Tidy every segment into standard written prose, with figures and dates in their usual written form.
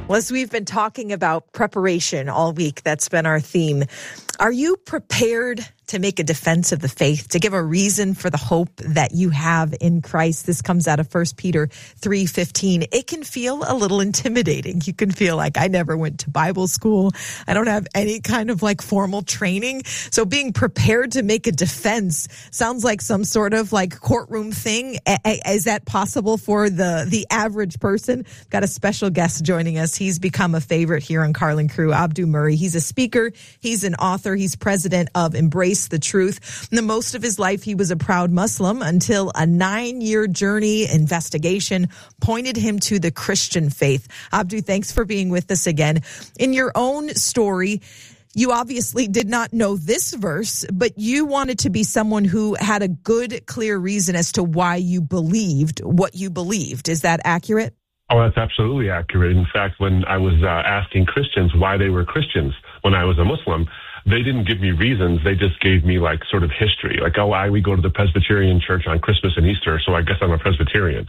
Well, as we've been talking about preparation all week, that's been our theme. Are you prepared to make a defense of the faith, to give a reason for the hope that you have in Christ? This comes out of 1 Peter 3:15. It can feel a little intimidating. You can feel like, I never went to Bible school. I don't have any kind of formal training. So being prepared to make a defense sounds like some sort of courtroom thing. Is that possible for the average person? Got a special guest joining us. He's become a favorite here on Carlin Crew, Abdu Murray. He's a speaker. He's an author. He's president of Embrace the Truth. The most of his life, he was a proud Muslim until a 9-year journey investigation pointed him to the Christian faith. Abdu, thanks for being with us again. In your own story, you obviously did not know this verse, but you wanted to be someone who had a good, clear reason as to why you believed what you believed. Is that accurate? Oh, that's absolutely accurate. In fact, when I was asking Christians why they were Christians when I was a Muslim, they didn't give me reasons. They just gave me sort of history. We go to the Presbyterian church on Christmas and Easter, so I guess I'm a Presbyterian.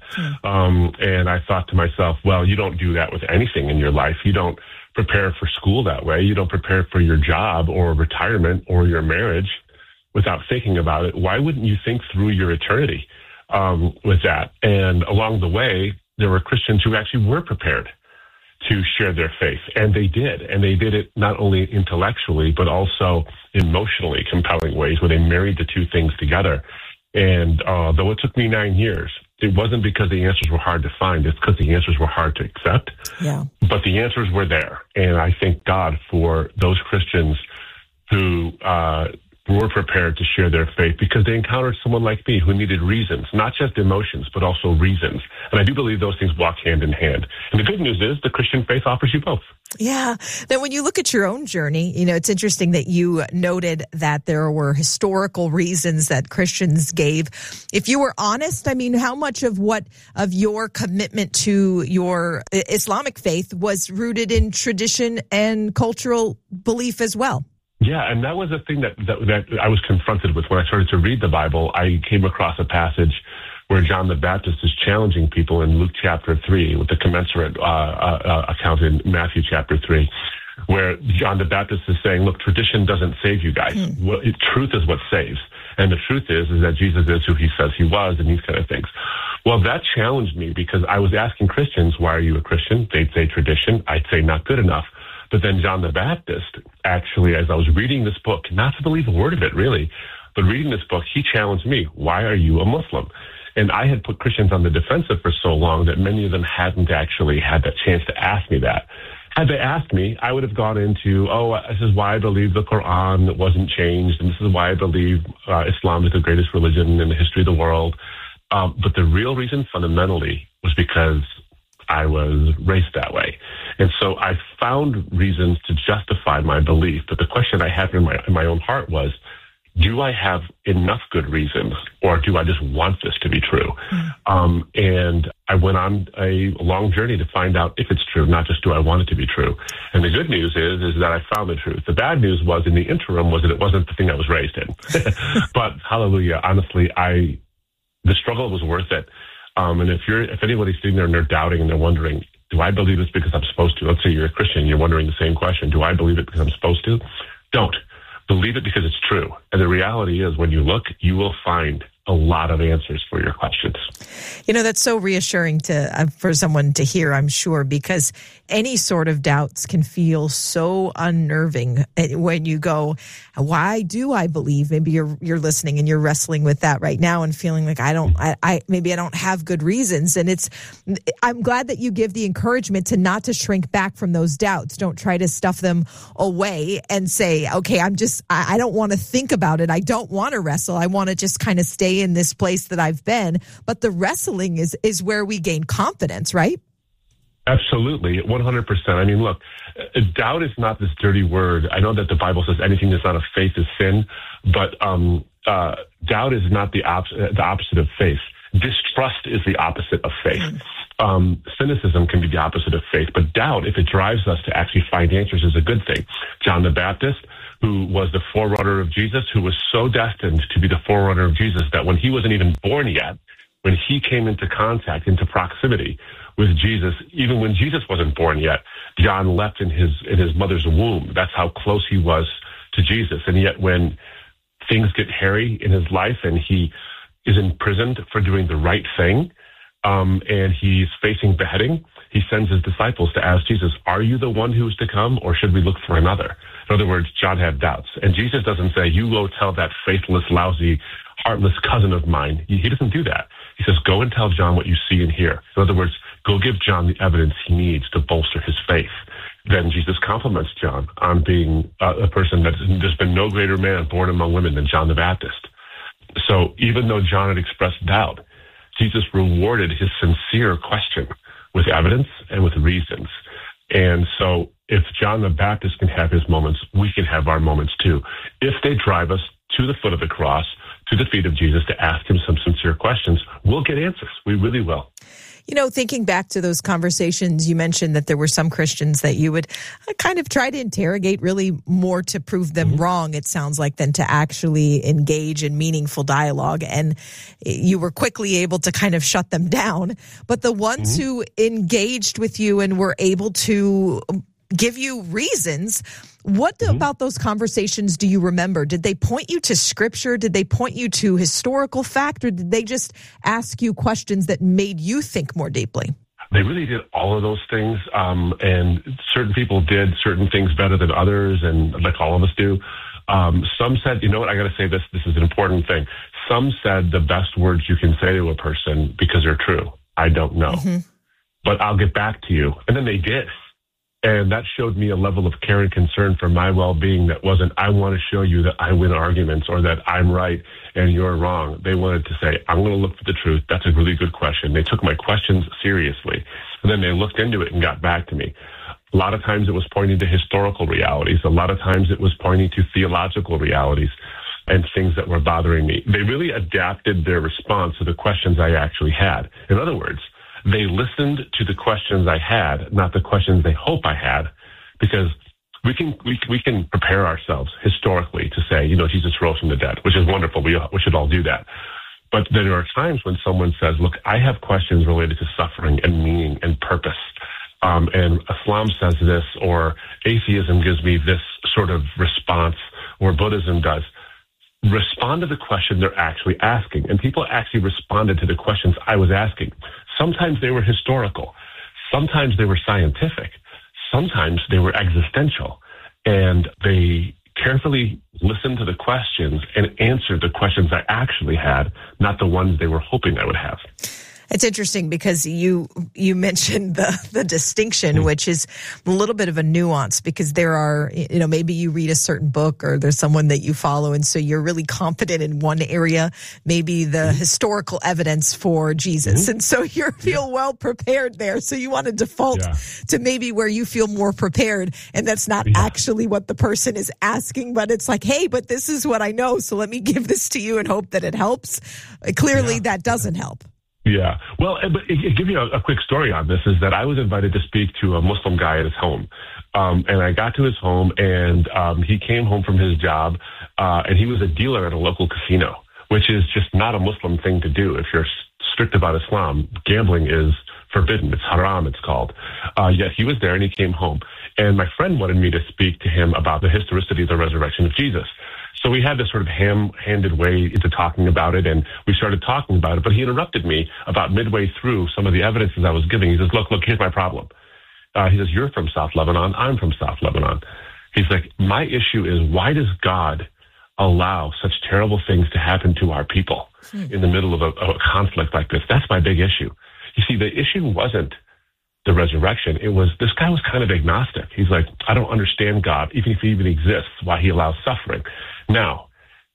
And I thought to myself, well, you don't do that with anything in your life. You don't prepare for school that way. You don't prepare for your job or retirement or your marriage without thinking about it. Why wouldn't you think through your eternity with that? And along the way, there were Christians who actually were prepared to share their faith, and they did. And they did it not only intellectually, but also emotionally compelling ways where they married the two things together. And though it took me 9 years, it wasn't because the answers were hard to find. It's because the answers were hard to accept. Yeah. But the answers were there. And I thank God for those Christians who were prepared to share their faith because they encountered someone like me who needed reasons, not just emotions, but also reasons. And I do believe those things walk hand in hand. And the good news is the Christian faith offers you both. Yeah. Then when you look at your own journey, it's interesting that you noted that there were historical reasons that Christians gave. If you were honest, how much of your commitment to your Islamic faith was rooted in tradition and cultural belief as well? Yeah, and that was a thing that I was confronted with when I started to read the Bible. I came across a passage where John the Baptist is challenging people in Luke chapter 3 with the commensurate account in Matthew chapter 3, where John the Baptist is saying, look, tradition doesn't save you guys. Truth is what saves. And the truth is that Jesus is who he says he was and these kind of things. Well, that challenged me because I was asking Christians, why are you a Christian? They'd say tradition. I'd say not good enough. But then John the Baptist, actually, as I was reading this book, not to believe a word of it, really, but reading this book, he challenged me, why are you a Muslim? And I had put Christians on the defensive for so long that many of them hadn't actually had that chance to ask me that. Had they asked me, I would have gone into, this is why I believe the Quran wasn't changed, and this is why I believe Islam is the greatest religion in the history of the world. But the real reason fundamentally was because I was raised that way. And so I found reasons to justify my belief. But the question I had in my own heart was, do I have enough good reasons, or do I just want this to be true? And I went on a long journey to find out if it's true, not just do I want it to be true. And the good news is that I found the truth. The bad news was in the interim was that it wasn't the thing I was raised in. But hallelujah, honestly, the struggle was worth it. And if anybody's sitting there and they're doubting and they're wondering, do I believe this because I'm supposed to? Let's say you're a Christian, you're wondering the same question. Do I believe it because I'm supposed to? Don't. Believe it because it's true. And the reality is when you look, you will find a lot of answers for your questions. That's so reassuring for someone to hear, I'm sure, because any sort of doubts can feel so unnerving when you go, why do I believe? Maybe you're listening and you're wrestling with that right now and feeling like maybe I don't have good reasons. And I'm glad that you give the encouragement not to shrink back from those doubts. Don't try to stuff them away and say, okay, I don't want to think about it. I don't want to wrestle. I want to just kind of stay in this place that I've been. But the wrestling is where we gain confidence, right? Absolutely, 100%. Look, doubt is not this dirty word. I know that the Bible says anything that's not of faith is sin, but doubt is not the opposite of faith. Distrust is the opposite of faith. Cynicism can be the opposite of faith, but doubt, if it drives us to actually find answers, is a good thing. John the Baptist, who was the forerunner of Jesus, who was so destined to be the forerunner of Jesus that when he wasn't even born yet, when he came into contact, into proximity with Jesus. Even when Jesus wasn't born yet, John leapt in his mother's womb. That's how close he was to Jesus. And yet when things get hairy in his life and he is imprisoned for doing the right thing, and he's facing beheading, he sends his disciples to ask Jesus, are you the one who is to come, or should we look for another? In other words, John had doubts. And Jesus doesn't say, you go tell that faithless, lousy, heartless cousin of mine. He doesn't do that. He says, go and tell John what you see and hear. In other words, go give John the evidence he needs to bolster his faith. Then Jesus compliments John on being a person that there's been no greater man born among women than John the Baptist. So even though John had expressed doubt, Jesus rewarded his sincere question with evidence and with reasons. And so if John the Baptist can have his moments, we can have our moments too. If they drive us to the foot of the cross, to the feet of Jesus, to ask him some sincere questions, we'll get answers. We really will. You know, thinking back to those conversations, you mentioned that there were some Christians that you would kind of try to interrogate really more to prove them wrong, it sounds like, than to actually engage in meaningful dialogue. And you were quickly able to kind of shut them down. But the ones who engaged with you and were able to give you reasons, what about those conversations do you remember? Did they point you to scripture? Did they point you to historical fact? Or did they just ask you questions that made you think more deeply? They really did all of those things. And certain people did certain things better than others, and like all of us do. Some said, you know what, I got to say this is an important thing. Some said the best words you can say to a person because they're true. I don't know, but I'll get back to you. And then they did. And that showed me a level of care and concern for my well-being that wasn't, I want to show you that I win arguments or that I'm right and you're wrong. They wanted to say, I'm going to look for the truth. That's a really good question. They took my questions seriously. And then they looked into it and got back to me. A lot of times it was pointing to historical realities. A lot of times it was pointing to theological realities and things that were bothering me. They really adapted their response to the questions I actually had. In other words, they listened to the questions I had, not the questions they hope I had, because we can prepare ourselves historically to say, you know, Jesus rose from the dead, which is wonderful. We should all do that. But there are times when someone says, look, I have questions related to suffering and meaning and purpose. And Islam says this, or atheism gives me this sort of response, or Buddhism does. Respond to the question they're actually asking. And people actually responded to the questions I was asking. Sometimes they were historical. Sometimes they were scientific. Sometimes they were existential. And they carefully listened to the questions and answered the questions I actually had, not the ones they were hoping I would have. It's interesting because you mentioned the distinction, which is a little bit of a nuance, because there are, you know, maybe you read a certain book or there's someone that you follow, and so you're really confident in one area, maybe the historical evidence for Jesus. And so you feel well prepared there. So you want to default to maybe where you feel more prepared. And that's not actually what the person is asking, but it's like, hey, but this is what I know. So let me give this to you and hope that it helps. Clearly that doesn't help. Yeah. Well, but give you a quick story on this is that I was invited to speak to a Muslim guy at his home. And I got to his home, and he came home from his job, and he was a dealer at a local casino, which is just not a Muslim thing to do. If you're strict about Islam, gambling is forbidden. It's haram, it's called. Yet he was there, and he came home. And my friend wanted me to speak to him about the historicity of the resurrection of Jesus. So we had this sort of ham-handed way into talking about it, and we started talking about it, but he interrupted me about midway through some of the evidences I was giving. He says, look, here's my problem. He says, you're from South Lebanon. I'm from South Lebanon. He's like, my issue is, why does God allow such terrible things to happen to our people in the middle of a conflict like this? That's my big issue. You see, the issue wasn't the resurrection. It was, this guy was kind of agnostic. He's like, I don't understand God, even if he even exists, why he allows suffering. Now,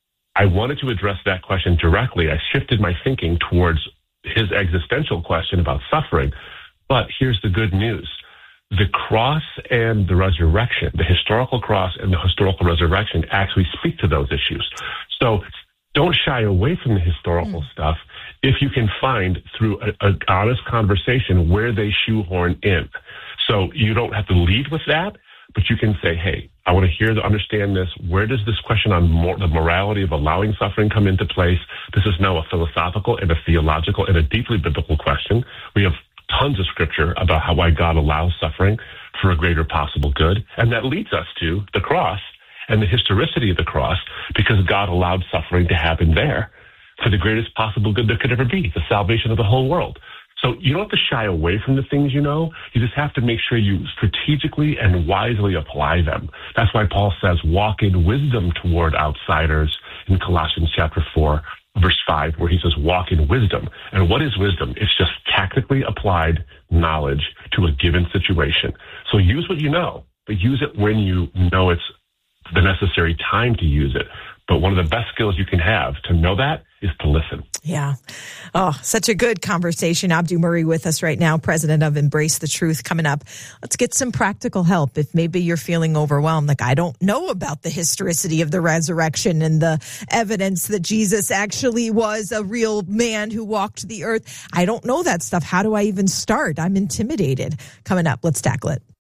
I wanted to address that question directly. I shifted my thinking towards his existential question about suffering. But here's the good news. The cross and the resurrection, the historical cross and the historical resurrection actually speak to those issues. So don't shy away from the historical stuff if you can find through an honest conversation where they shoehorn in. So you don't have to lead with that, but you can say, hey, I want to understand this. Where does this question on the morality of allowing suffering come into place? This is now a philosophical and a theological and a deeply biblical question. We have tons of scripture about why God allows suffering for a greater possible good. And that leads us to the cross and the historicity of the cross, because God allowed suffering to happen there for the greatest possible good there could ever be, the salvation of the whole world. So you don't have to shy away from the things you know. You just have to make sure you strategically and wisely apply them. That's why Paul says, walk in wisdom toward outsiders in Colossians chapter 4, verse 5, where he says, walk in wisdom. And what is wisdom? It's just tactically applied knowledge to a given situation. So use what you know, but use it when you know it's the necessary time to use it. But one of the best skills you can have to know that is to listen. Yeah. Oh, such a good conversation. Abdu Murray with us right now, president of Embrace the Truth. Coming up, let's get some practical help. If maybe you're feeling overwhelmed, like I don't know about the historicity of the resurrection and the evidence that Jesus actually was a real man who walked the earth. I don't know that stuff. How do I even start? I'm intimidated. Coming up, let's tackle it.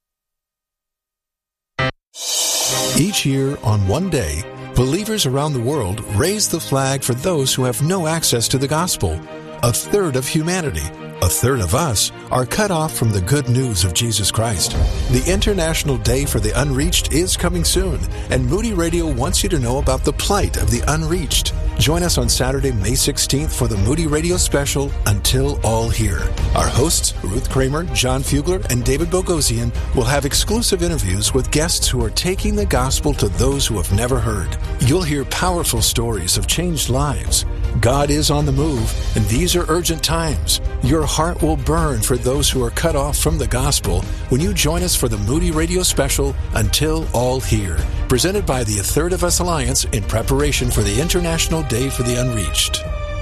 Each year on one day, believers around the world raise the flag for those who have no access to the gospel. A third of humanity, a third of us, are cut off from the good news of Jesus Christ. The International Day for the Unreached is coming soon, and Moody Radio wants you to know about the plight of the unreached. Join us on Saturday, May 16th for the Moody Radio special, Until All Hear. Our hosts, Ruth Kramer, John Fugler, and David Bogosian, will have exclusive interviews with guests who are taking the gospel to those who have never heard. You'll hear powerful stories of changed lives. God is on the move, and these are urgent times. Your heart will burn for those who are cut off from the gospel when you join us for the Moody Radio special, Until All Hear, presented by the A Third of Us Alliance in preparation for the International Day for the Unreached.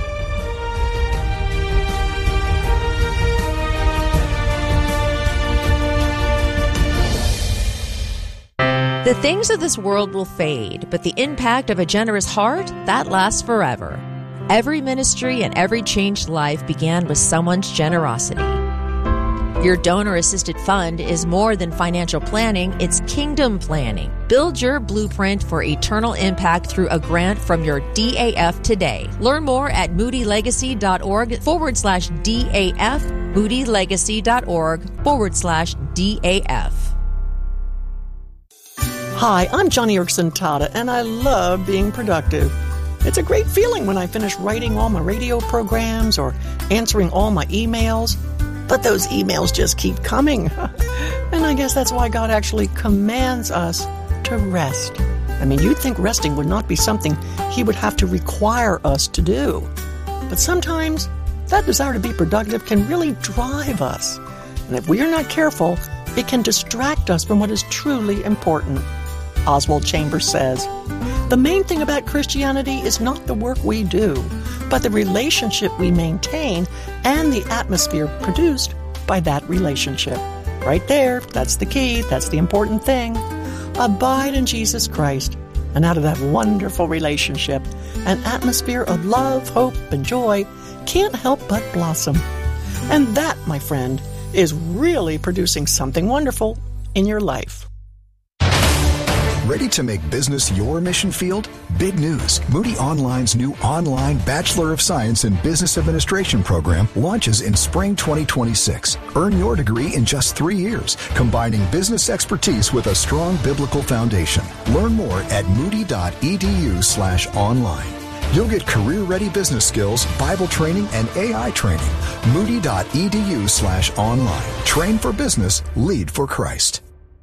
The things of this world will fade, but the impact of a generous heart, that lasts forever. Every ministry and every changed life began with someone's generosity. Your donor-assisted fund is more than financial planning, it's kingdom planning. Build your blueprint for eternal impact through a grant from your DAF today. Learn more at moodylegacy.org/DAF, moodylegacy.org/DAF. Hi, I'm Johnny Erickson Tada, and I love being productive. It's a great feeling when I finish writing all my radio programs or answering all my emails. But those emails just keep coming. And I guess that's why God actually commands us to rest. I mean, you'd think resting would not be something He would have to require us to do. But sometimes that desire to be productive can really drive us. And if we are not careful, it can distract us from what is truly important. Oswald Chambers says, "The main thing about Christianity is not the work we do, but the relationship we maintain and the atmosphere produced by that relationship." Right there, that's the key, that's the important thing. Abide in Jesus Christ, and out of that wonderful relationship, an atmosphere of love, hope, and joy can't help but blossom. And that, my friend, is really producing something wonderful in your life. Ready to make business your mission field? Big news. Moody Online's new online Bachelor of Science in Business Administration program launches in spring 2026. Earn your degree in just 3 years, combining business expertise with a strong biblical foundation. Learn more at moody.edu/online. You'll get career-ready business skills, Bible training, and AI training. Moody.edu/online. Train for business, lead for Christ.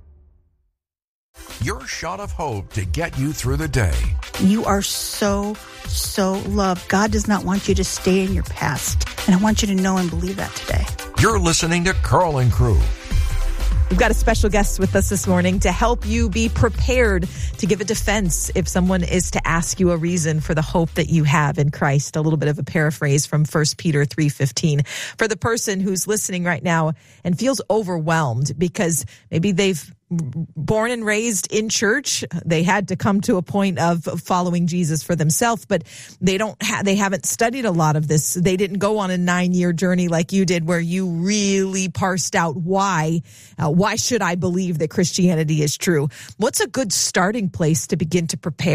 Your shot of hope to get you through the day. You are so loved. God does not want you to stay in your past. And I want you to know and believe that today. You're listening to Carl and Crew. We've got a special guest with us this morning to help you be prepared to give a defense if someone is to ask you a reason for the hope that you have in Christ. A little bit of a paraphrase from 1 Peter 3:15. For the person who's listening right now and feels overwhelmed because maybe they've born and raised in church, they had to come to a point of following Jesus for themselves, but they haven't studied a lot of this. They didn't go on a 9-year journey like you did, where you really parsed out why should I believe that Christianity is true? What's a good starting place to begin to prepare?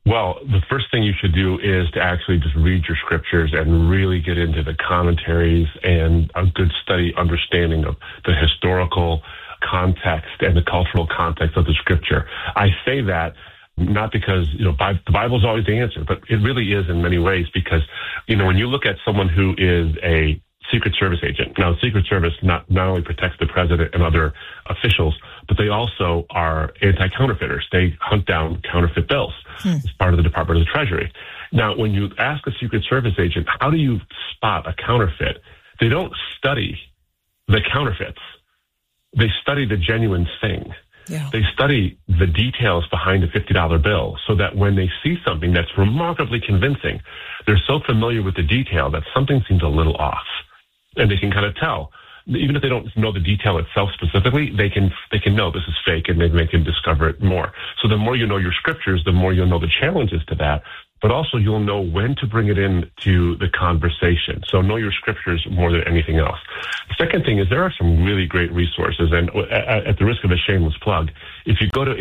Well, the first thing you should do is to actually just read your scriptures and really get into the commentaries and a good study understanding of the historical context and the cultural context of the scripture. I say that not because, the Bible is always the answer, but it really is in many ways because, when you look at someone who is a Secret Service agent. Now, the Secret Service not only protects the president and other officials, but they also are anti-counterfeiters. They hunt down counterfeit bills as part of the Department of the Treasury. Now, when you ask a Secret Service agent, how do you spot a counterfeit? They don't study the counterfeits. They study the genuine thing. Yeah. They study the details behind a $50 bill so that when they see something that's remarkably convincing, they're so familiar with the detail that something seems a little off. And they can kind of tell, even if they don't know the detail itself specifically, they can know this is fake and they can discover it more. So the more you know your scriptures, the more you'll know the challenges to that, but also you'll know when to bring it into the conversation. So know your scriptures more than anything else. The second thing is there are some really great resources, and at the risk of a shameless plug, if you go to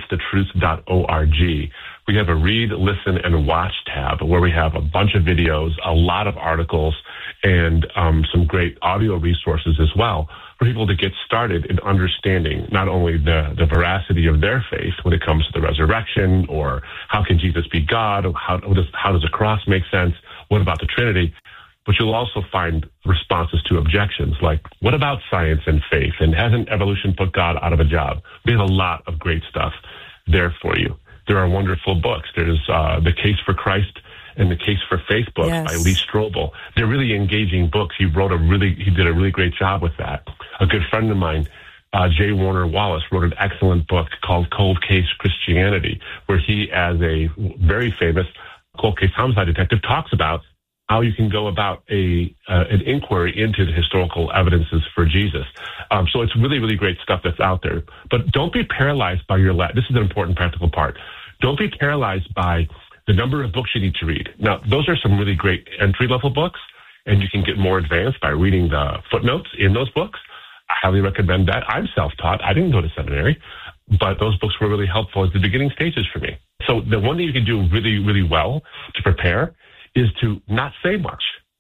embracethetruth.org, we have a read, listen, and watch tab where we have a bunch of videos, a lot of articles, and some great audio resources as well for people to get started in understanding not only the veracity of their faith when it comes to the resurrection or how can Jesus be God, or how does a cross make sense, what about the Trinity, but you'll also find responses to objections like, what about science and faith, and hasn't evolution put God out of a job? We have a lot of great stuff there for you. There are wonderful books. There's The Case for Christ and The Case for Faith books by Lee Strobel. They're really engaging books. He did a really great job with that. A good friend of mine, J. Warner Wallace, wrote an excellent book called Cold Case Christianity, where he, as a very famous cold case homicide detective, talks about how you can go about an inquiry into the historical evidences for Jesus. So it's really, really great stuff that's out there. But don't be paralyzed by your this is an important practical part. Don't be paralyzed by the number of books you need to read. Now, those are some really great entry-level books, and you can get more advanced by reading the footnotes in those books. I highly recommend that. I'm self-taught. I didn't go to seminary, but those books were really helpful at the beginning stages for me. So the one thing you can do really, really well to prepare is to not say much.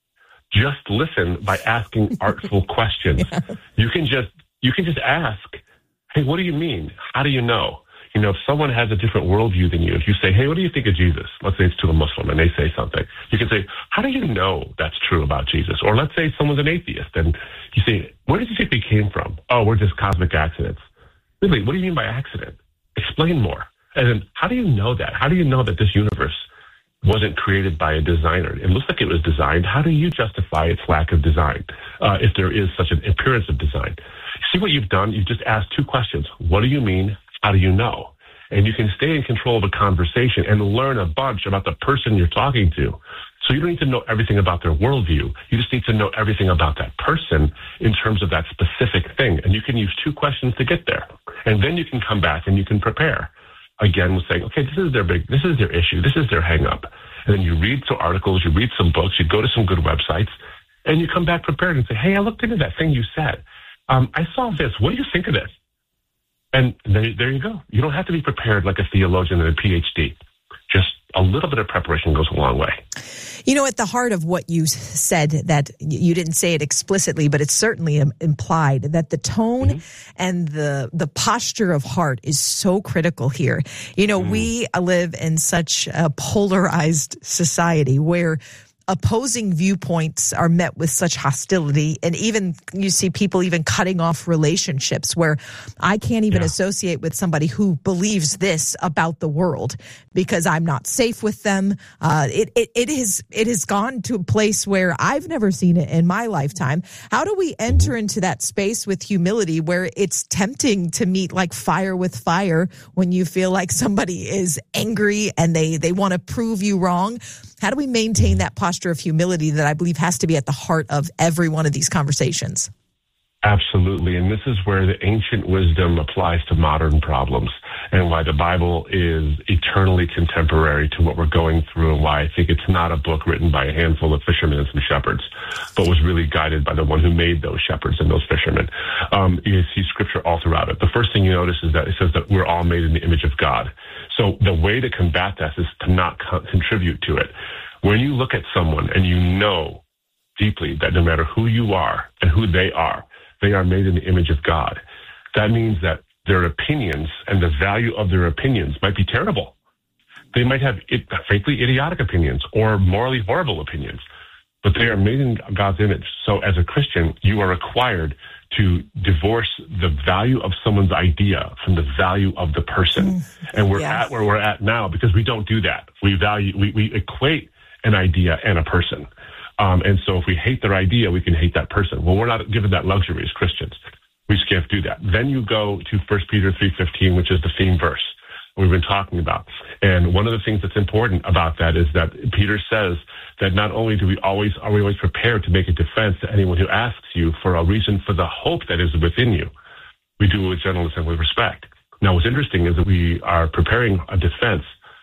Just listen by asking artful questions. Yeah. You can just ask, hey, what do you mean? How do you know? If someone has a different worldview than you, if you say, hey, what do you think of Jesus? Let's say it's to a Muslim and they say something. You can say, how do you know that's true about Jesus? Or let's say someone's an atheist and you say, where did you think we came from? Oh, we're just cosmic accidents. Really, what do you mean by accident? Explain more. And then how do you know that? How do you know that this universe wasn't created by a designer? It looks like it was designed. How do you justify its lack of design if there is such an appearance of design? See what you've done? You've just asked two questions. What do you mean? How do you know? And you can stay in control of a conversation and learn a bunch about the person you're talking to. So you don't need to know everything about their worldview. You just need to know everything about that person in terms of that specific thing. And you can use two questions to get there. And then you can come back and you can prepare. Again, with saying, okay, this is their issue, this is their hang up. And then you read some articles, you read some books, you go to some good websites, and you come back prepared and say, hey, I looked into that thing you said. I saw this. What do you think of this? And there you go. You don't have to be prepared like a theologian and a PhD. Just a little bit of preparation goes a long way. At the heart of what you said, that you didn't say it explicitly, but it's certainly implied, that the tone and the posture of heart is so critical here. We live in such a polarized society where opposing viewpoints are met with such hostility, and even you see people even cutting off relationships where I can't even associate with somebody who believes this about the world because I'm not safe with them. It has gone to a place where I've never seen it in my lifetime. How do we enter into that space with humility where it's tempting to meet like fire with fire when you feel like somebody is angry and they want to prove you wrong? How do we maintain that posture of humility that I believe has to be at the heart of every one of these conversations? Absolutely. And this is where the ancient wisdom applies to modern problems and why the Bible is eternally contemporary to what we're going through, and why I think it's not a book written by a handful of fishermen and some shepherds, but was really guided by the one who made those shepherds and those fishermen. You see scripture all throughout it. The first thing you notice is that it says that we're all made in the image of God. So the way to combat that is to not contribute to it. When you look at someone and you know deeply that no matter who you are and who they are made in the image of God, that means that their opinions and the value of their opinions might be terrible. They might have, frankly, idiotic opinions or morally horrible opinions, but they are made in God's image. So as a Christian, you are required to divorce the value of someone's idea from the value of the person. And we're at where we're at now because we don't do that. We equate an idea and a person. And so if we hate their idea, we can hate that person. Well, we're not given that luxury as Christians. We just can't do that. Then you go to 1 Peter 3:15, which is the theme verse we've been talking about. And one of the things that's important about that is that Peter says that not only are we always prepared to make a defense to anyone who asks you for a reason for the hope that is within you, we do it with gentleness and with respect. Now, what's interesting is that we are preparing a defense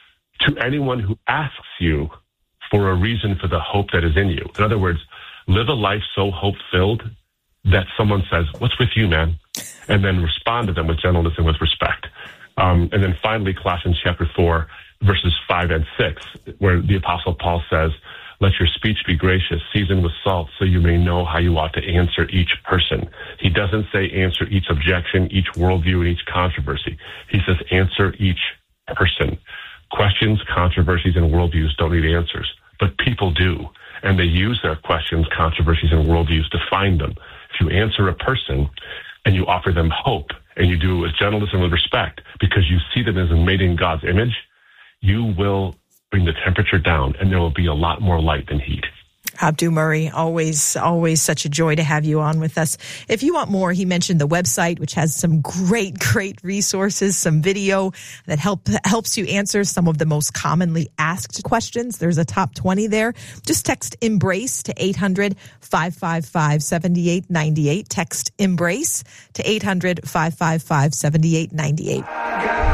to anyone who asks you for a reason for the hope that is in you. In other words, live a life so hope-filled that someone says, "What's with you, man?" And then respond to them with gentleness and with respect. And then finally, Colossians chapter 4, verses 5 and 6, where the Apostle Paul says, "Let your speech be gracious, seasoned with salt, so you may know how you ought to answer each person." He doesn't say answer each objection, each worldview, and each controversy. He says answer each person. Questions, controversies, and worldviews don't need answers, but people do. And they use their questions, controversies, and worldviews to find them. If you answer a person and you offer them hope, and you do it with gentleness and with respect, because you see them as made in God's image, you will bring the temperature down, and there will be a lot more light than heat. Abdu Murray, always such a joy to have you on with us. If you want more, he mentioned the website, which has some great resources, some video that helps you answer some of the most commonly asked questions. There's a top 20 there. Just text EMBRACE to 800-555-7898. Text EMBRACE to 800-555-7898.